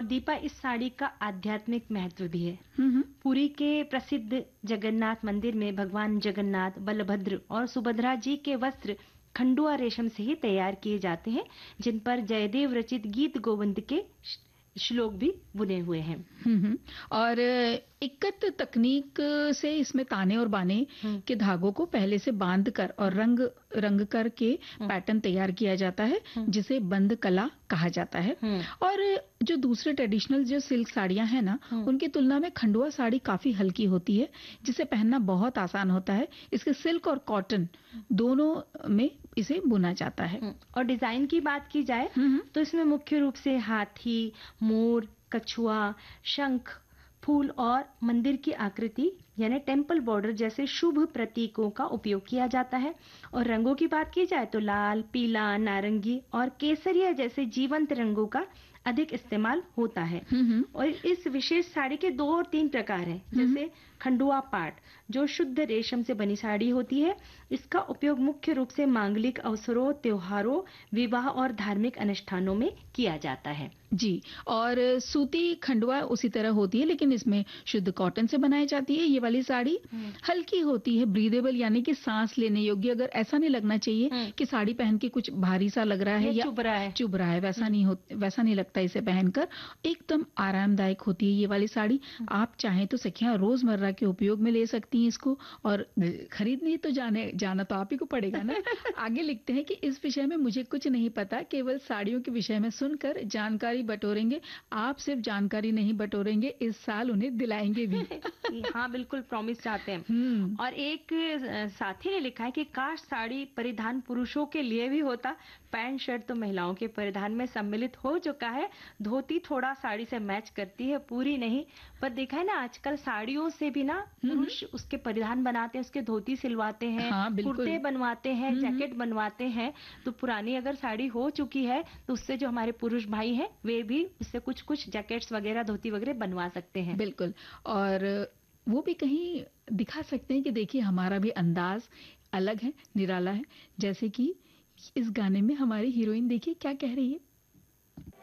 दीपा, इस साड़ी का आध्यात्मिक महत्व भी है। हम्म। पुरी के प्रसिद्ध जगन्नाथ मंदिर में भगवान जगन्नाथ, बलभद्र और सुभद्रा जी के वस्त्र खंडुआ रेशम से ही तैयार किए जाते हैं, जिन पर जयदेव रचित गीत गोविंद के श्लोक भी बुने हुए हैं। और इक्कत तकनीक से इसमें ताने और बाने के धागों को पहले से बांध कर और रंग करके पैटर्न तैयार किया जाता है, जिसे बंद कला कहा जाता है। और जो दूसरे ट्रेडिशनल जो सिल्क साड़ियां हैं ना, उनकी तुलना में खंडुआ साड़ी काफी हल्की होती है, जिसे पहनना बहुत आसान होता है। इसके सिल्क और कॉटन दोनों में इसे बुना जाता है। और डिजाइन की बात की जाए तो इसमें मुख्य रूप से हाथी, मोर, कछुआ, शंख, फूल और मंदिर की आकृति यानी टेम्पल बॉर्डर जैसे शुभ प्रतीकों का उपयोग किया जाता है। और रंगों की बात की जाए तो लाल, पीला, नारंगी और केसरिया जैसे जीवंत रंगों का अधिक इस्तेमाल होता है। और इस विशेष साड़ी के 2 और 3 प्रकार हैं, जैसे खंडुआ पाट, जो शुद्ध रेशम से बनी साड़ी होती है। इसका उपयोग मुख्य रूप से मांगलिक अवसरों, त्योहारों, विवाह और धार्मिक अनुष्ठानों में किया जाता है। जी। और सूती खंडुआ उसी तरह होती है, लेकिन इसमें शुद्ध कॉटन से बनाई जाती है। ये वाली साड़ी हल्की होती है, ब्रीदेबल यानी कि सांस लेने योग्य। अगर ऐसा नहीं लगना चाहिए कि साड़ी पहन के कुछ भारी सा लग रहा है या चुभ रहा है, वैसा नहीं लगता इसे पहनकर। एकदम आरामदायक होती है ये वाली साड़ी। आप चाहें तो सखियां रोजमर्रा के उपयोग में ले सकती हैं इसको। और खरीदनी तो जाना तो आप ही को पड़ेगा ना। आगे लिखते हैं कि इस विषय में मुझे कुछ नहीं पता, केवल साड़ियों के विषय में सुनकर जानकारी बटोरेंगे। आप सिर्फ जानकारी नहीं बटोरेंगे, इस साल उन्हें दिलाएंगे भी। हाँ, बिल्कुल प्रॉमिस चाहते हैं। और एक साथी ने लिखा है कि काश साड़ी परिधान पुरुषों के लिए भी होता। पैंट शर्ट तो महिलाओं के परिधान में सम्मिलित हो चुका है। धोती थोड़ा साड़ी से मैच करती है, पूरी नहीं। पर देखा है ना, आजकल साड़ियों से भी ना पुरुष उसके परिधान बनाते हैं, उसके धोती सिलवाते हैं, कुर्ते बनवाते हैं, जैकेट बनवाते हैं। तो पुरानी अगर साड़ी हो चुकी है तो उससे जो हमारे पुरुष भाई हैं वे भी उससे कुछ जैकेट्स वगैरह, धोती वगैरह बनवा सकते हैं। बिल्कुल। और वो भी कहीं दिखा सकते हैं कि देखिए हमारा भी अंदाज अलग है, निराला है। जैसे कि इस गाने में हमारी हीरोइन देखिए क्या कह रही है।